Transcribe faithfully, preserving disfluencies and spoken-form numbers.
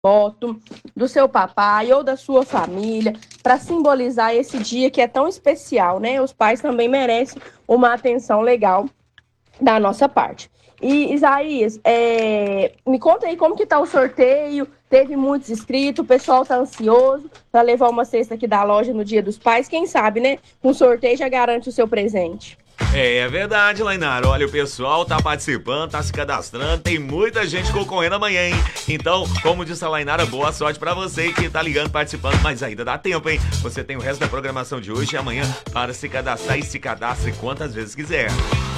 foto do seu papai ou da sua família para simbolizar esse dia que é tão especial, né? Os pais também merecem uma atenção legal da nossa parte. E, Isaías, é, me conta aí como que tá o sorteio, teve muitos inscritos, o pessoal tá ansioso para levar uma cesta aqui da loja no Dia dos Pais, quem sabe, né? Um sorteio já garante o seu presente. É, é verdade, Lainara. Olha, o pessoal tá participando, tá se cadastrando, tem muita gente concorrendo amanhã, hein? Então, como disse a Lainara, boa sorte pra você que tá ligando, participando, mas ainda dá tempo, hein? Você tem o resto da programação de hoje e amanhã para se cadastrar e se cadastre quantas vezes quiser.